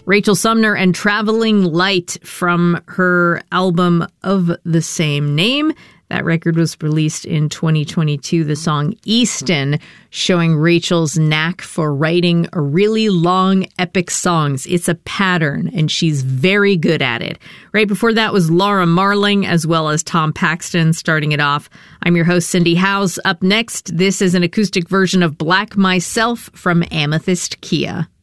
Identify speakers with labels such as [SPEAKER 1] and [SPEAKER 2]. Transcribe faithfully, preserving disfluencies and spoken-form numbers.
[SPEAKER 1] Rachel Sumner and Traveling Light from her album of the same name. That record was released in twenty twenty-two. The song Easton, showing Rachel's knack for writing a really long, epic songs. It's a pattern, and she's very good at it. Right before that was Laura Marling, as well as Tom Paxton, starting it off. I'm your host, Cindy Howes. Up next, this is an acoustic version of Black Myself from Amethyst Kia.